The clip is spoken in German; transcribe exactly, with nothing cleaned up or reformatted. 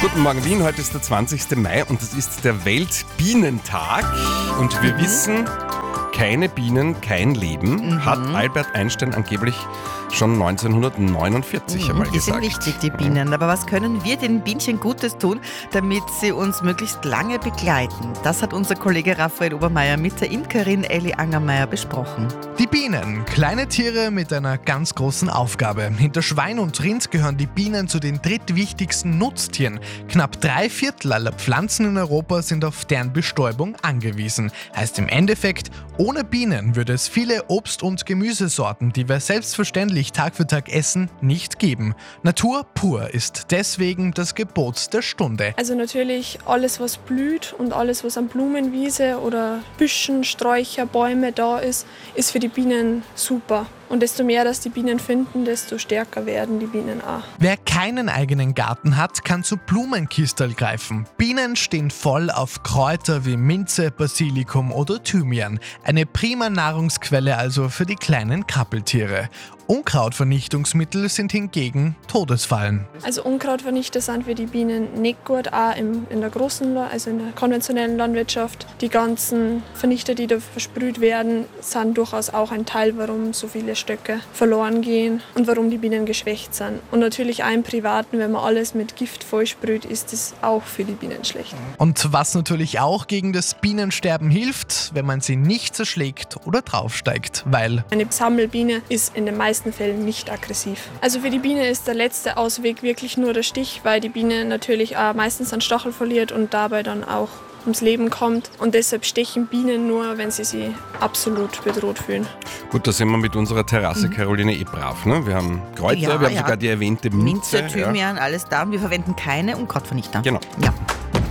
Guten Morgen Wien, heute ist der zwanzigste Mai und das ist der Weltbienentag. Und wir mhm. wissen, keine Bienen, kein Leben, mhm. hat Albert Einstein angeblich schon neunzehnhundertneunundvierzig mhm, einmal die gesagt. Die sind wichtig, die Bienen. Aber was können wir den Bienchen Gutes tun, damit sie uns möglichst lange begleiten? Das hat unser Kollege Raphael Obermeier mit der Imkerin Elli Angermeier besprochen. Die Bienen, kleine Tiere mit einer ganz großen Aufgabe. Hinter Schwein und Rind gehören die Bienen zu den drittwichtigsten Nutztieren. Knapp drei Viertel aller Pflanzen in Europa sind auf deren Bestäubung angewiesen. Heißt im Endeffekt, ohne Bienen würde es viele Obst- und Gemüsesorten, die wir selbstverständlich Tag für Tag essen, nicht geben. Natur pur ist deswegen das Gebot der Stunde. Also natürlich alles, was blüht und alles, was an Blumenwiese oder Büschen, Sträucher, Bäume da ist, ist für die Bienen super. Und desto mehr, dass die Bienen finden, desto stärker werden die Bienen auch. Wer keinen eigenen Garten hat, kann zu Blumenkistel greifen. Bienen stehen voll auf Kräuter wie Minze, Basilikum oder Thymian. Eine prima Nahrungsquelle also für die kleinen Krabbeltiere. Unkrautvernichtungsmittel sind hingegen Todesfallen. Also Unkrautvernichter sind für die Bienen nicht gut, auch im, in der großen, also in der konventionellen Landwirtschaft. Die ganzen Vernichter, die da versprüht werden, sind durchaus auch ein Teil, warum so viele Stöcke verloren gehen und warum die Bienen geschwächt sind. Und natürlich auch im Privaten, wenn man alles mit Gift vollsprüht, ist das auch für die Bienen schlecht. Und was natürlich auch gegen das Bienensterben hilft, wenn man sie nicht zerschlägt oder draufsteigt, weil eine Sammelbiene ist in den meisten Fällen nicht aggressiv. Also für die Biene ist der letzte Ausweg wirklich nur der Stich, weil die Biene natürlich auch meistens einen Stachel verliert und dabei dann auch ums Leben kommt. Und deshalb stechen Bienen nur, wenn sie sich absolut bedroht fühlen. Gut, da sind wir mit unserer Terrasse, mhm. Caroline, eh brav. Ne? Wir haben Kräuter, ja, wir haben ja. sogar die erwähnte Minze. Minze, Thymian, ja. alles da. Und wir verwenden keine Unkrautvernichter. Genau. Ja.